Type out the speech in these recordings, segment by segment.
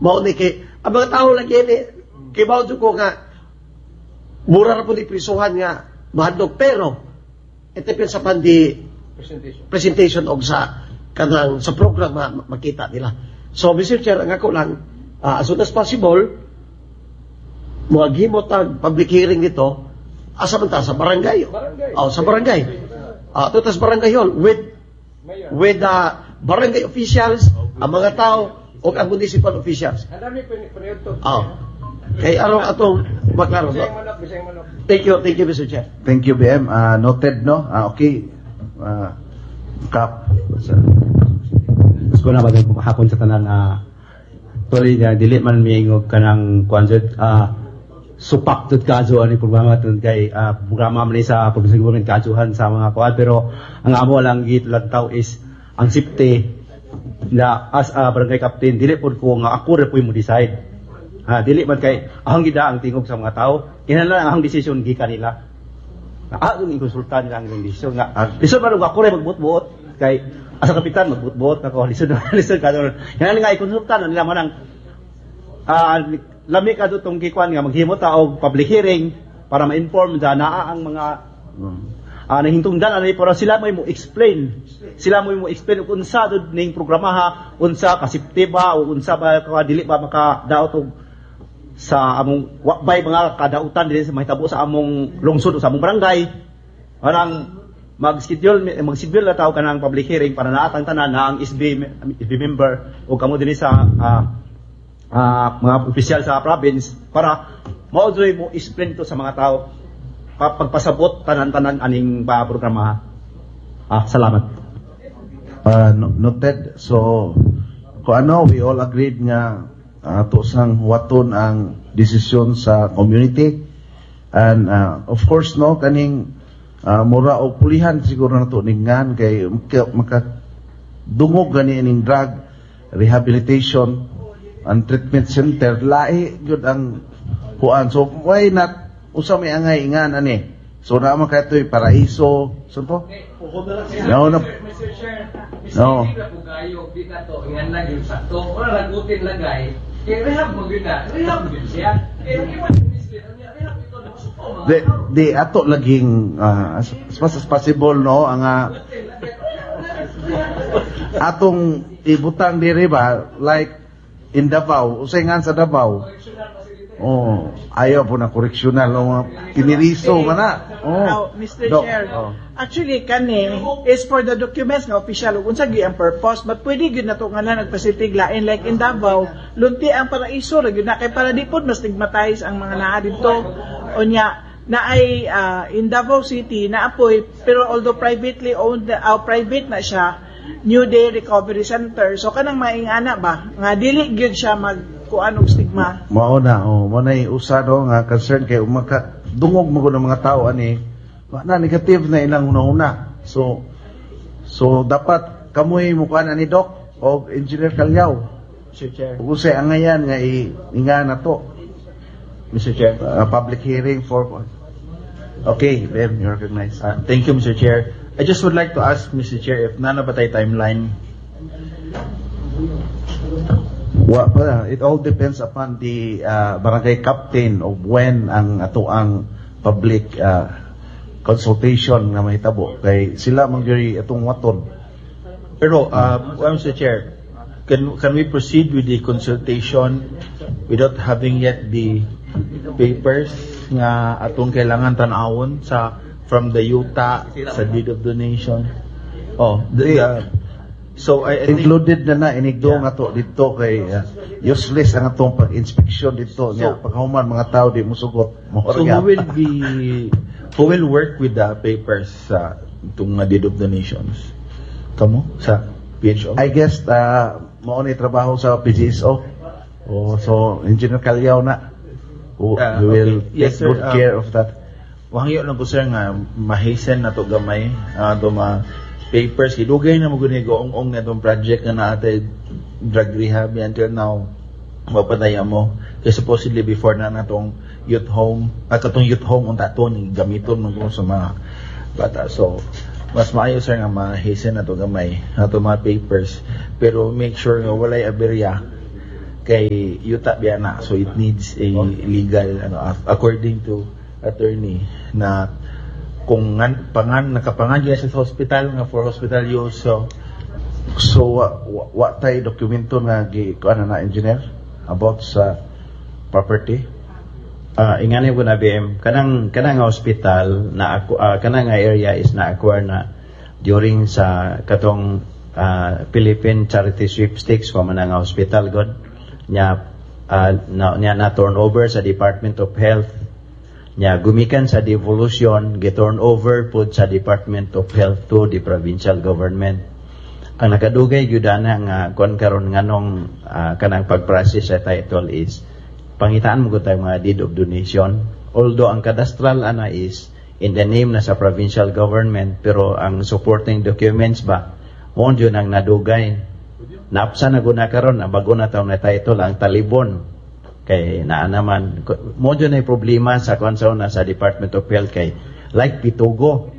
Mao ni kay ang mga tao lagi ni kay mao ko nga mura ra po ni prisuhan nga mahadlok pero ito sa pandi presentation og sa kanang sa program makita nila. So Mr. Chair, ang ako lang as soon as possible muaghimo tag public hearing dito asa man ta sa barangay. Sa barangay. Tutas barangay hall with barangay officials, ang mga tao o ang municipal officials. Ang dami pinayod. Kay araw atong maklaro. Thank you, Mr. Chair. Thank you, BM. Noted, no? Okay. Kap. Gusto na bagay hapon sa tanan tuloy na dili man miingog kanang kwanjud supak tud kaso ani programa tun kay programa man sa pagsiguro kajuhan sa mga kuan pero ang amo lang gitlantaw is ang safety na as a barangay captain dili pod ko nga ako ra puy mo decide. Dili man kay ahang gida ang tingog sa mga tao kinahanglan ang desisyon gikan nila. Ang konsulta nila ang desisyon nga lisod man ako ra magbut-buot kay asa kapitan magbut-buot nako lisod kadto kinahanglan nga ikonsulta nila man ang lami ka dutong gikuan nga maghimo ta og public hearing para ma-inform da naa ang mga nahintungdan ani para sila mo explain kung unsa dud ning programa unsa ka safety ba o unsa ba ka dili ba makadaot og sa among wakbay mga kadautan dili sa mahitabo sa among lungsod o sa among barangay parang mag-schedule na tao kanang public hearing para naatang tanan na ang SB member o kamo dinhi sa mga opisyal sa province para maudroy mo explain to sa mga tao pagpasabot tanan-tanan aning programa. Salamat. Noted. So we all agreed nga to sang waton ang desisyon sa community and of course no kaning mura o pulihan siguro na to ningan kay makadungog gani ning drug rehabilitation and treatment center lahi gyud ang kuan so why not usa may angay ingan ani so na man kay paraiso so to no Mr. Chair, no pugayo di ka to ingan lagi sakto ora lagutin lagay kay rehab mo gyud siya rehab ito di ato laging as much as possible no ang atong ibutang diri ba like in Davao usayngan sa Davao ayaw po na correctional tiniriso man na Mr. Chair actually kani is for the documents nga official ug unsa gyud ang purpose but pwede gyud nato nga nagpasitig lain like in Davao lunti ang paraiso ra gyud na kay para di pod mas stigmatize ang mga naa didto unya na ay in Davao City na apoy pero although privately owned private na siya New Day Recovery Center so kanang maingana ba nga dili gyud siya magkuan og stigma mao na nay usa do nga concern kay dungog mo ng mga tao ani na negative na ilang una so dapat kamoy mo kuan ani Doc o Engineer Calyaw Mr. Chair ug usay angayan nga inga na to Mr. Chair public hearing for okay Ben you recognize thank you Mr. Chair I just would like to ask Mr. Chair if nana ba tay timeline it all depends upon the barangay captain of when ang ato ang public consultation nga mahitabo kay sila mangyari atong waton pero Mr. Chair can we proceed with the consultation without having yet the papers nga atong kailangan tan-awon from the UTA sa deed of donation so I included na inigdo nga to dito kay useless ang atong pag-inspection dito nya paghuman mga tao di mosugot so who will work with the papers sa itong deed of donations kamo sa PHO I guess mao ni trabaho sa PGSO so Engineer Calyaw na who will take good care of that wahangyo lang ko sir nga mahisen na to gamay to papers kidugay na mo guni goong na itong project nga naatay drug rehab until now mapadaya mo kay supposedly before na natong youth home at atong youth home unta to ni gamiton mo sa mga bata so mas maayo sir nga mahisen na to gamay ato mga papers pero make sure nga walay aberya kay yuta biyana, so it needs a legal according to attorney na kung nakapangan siya sa hospital nga for hospital use, so what tay dokumento nga kuan na engineer about sa property? Ingani ko na BM kanang nga hospital na kanang nga area is na acquire na during sa katong Philippine Charity Sweepstakes pa man nga hospital god nya na turn over sa Department of Health nya gumikan sa devolution gi-turn over pud sa Department of Health to the provincial government. Ang nakadugay gyud ana nga kon karon nganong kanang pag-process sa title is pangitaan mo gud tay mga deed of donation, although ang kadastral ana is in the name na sa provincial government, pero ang supporting documents ba mo yun ang nadugay. Napsa na guna karon bago na taon na title ang talibon kay naa naman mo yun ay problema sa konsaw na sa Department of Health kay like Pitugo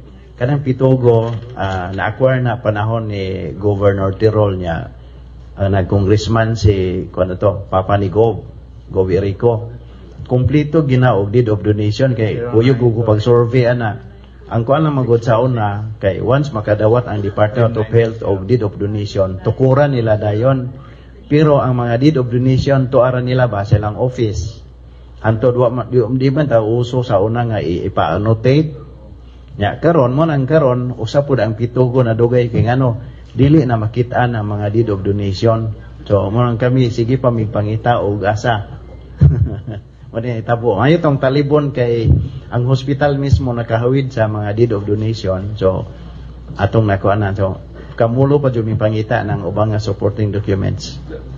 na-acquire na panahon ni Governor Tirol niya nag-congressman si Papa ni Gov Erico kompleto ginaog deed of donation kay kuyo gugo pag survey ana ang kuan lang magud sa una kay once makadawat ang Department of Health og deed of donation tukuran nila dayon. Pero ang mga deed of donation tuaran nila ba silang office. Anto di man ta uso sa una nga ipa-annotate. Nya karon usa pud ang Pitugo na dugay kay ngano dili na makit-an ang mga deed of donation. So mo nang kami sige pa migpangita og asa. Wala tabo. Ayo tong talibon kay ang hospital mismo nakahawid sa mga deed of donation. So atong nakuanan so kamulo pa jud mipangita ng ubang nga supporting documents.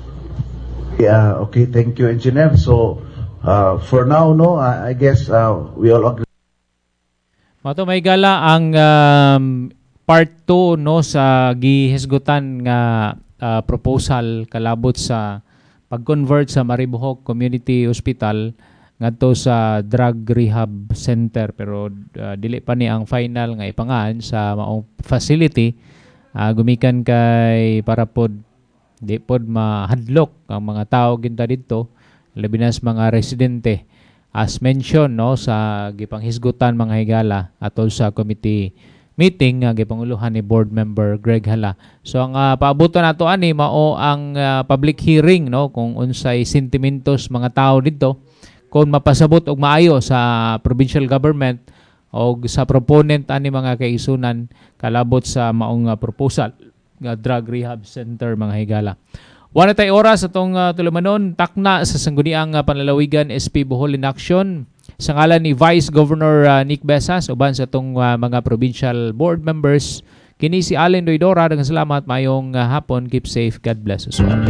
Yeah, okay, thank you engineer. So for now I guess we all agree. Mato may gala ang part 2 sa gihisgutan nga proposal kalabot sa pag-convert sa Maribohok Community Hospital ngadto sa drug rehab center, pero dili pa ni ang final nga ipangaan sa maong facility. Gumikan kay para pod di pod mahadlok ang mga tao ginta didto, labi na sa mga residente as mentioned sa gipanghisgutan mga higala atol sa committee meeting nga gipanguluhan ni board member Greg Hala. So ang paabuton nato ani mao ang public hearing kung unsay sentimentos mga tao didto kung mapasabot og maayo sa provincial government o sa proponent ani mga kaisunan kalabot sa maong proposal nga drug rehab center mga higala. Wala tay oras atong tulumanon takna sa sangguniang panlalawigan SP Bohol in Action sa ngalan ni Vice Governor Nick Besas uban sa atong mga provincial board members. Kini si Allen Doidora, daghang salamat, mayong hapon, keep safe, God bless us all.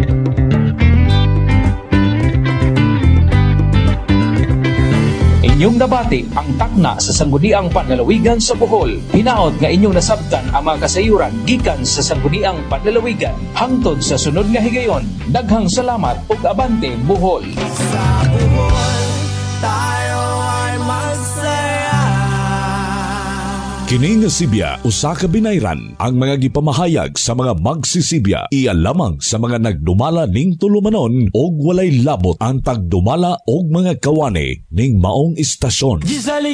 Inyong nabati ang takna sa sangguniang panlalawigan sa Bohol. Hinaot nga inyong nasabtan ang mga kasayuran gikan sa sangguniang panlalawigan. Hangtod sa sunod nga higayon, daghang salamat ug abante Bohol. Sa Bohol, tayo ay masaya. Kini nga Sibya usa ka binayran ang mga gipamahayag sa mga magsisibya iya lamang sa mga nagdumala ning tulumanon og walay labot ang pagdumala og mga kawani ning maong istasyon.